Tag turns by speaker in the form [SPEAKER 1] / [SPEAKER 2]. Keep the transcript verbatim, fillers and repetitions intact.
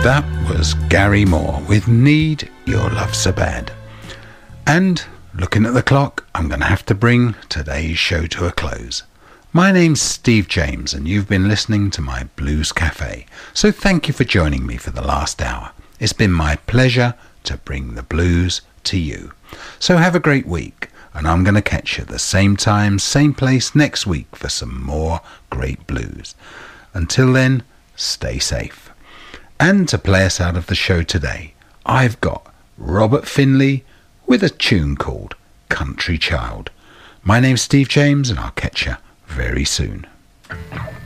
[SPEAKER 1] That was Gary Moore with Need Your Love So Bad. And looking at the clock, I'm going to have to bring today's show to a close. My name's Steve James and you've been listening to my Blues Cafe. So thank you for joining me for the last hour. It's been my pleasure to bring the blues to you. So have a great week and I'm going to catch you at the same time, same place next week for some more great blues. Until then, stay safe. And to play us out of the show today, I've got Robert Finley with a tune called Country Child. My name's Steve James and I'll catch you very soon.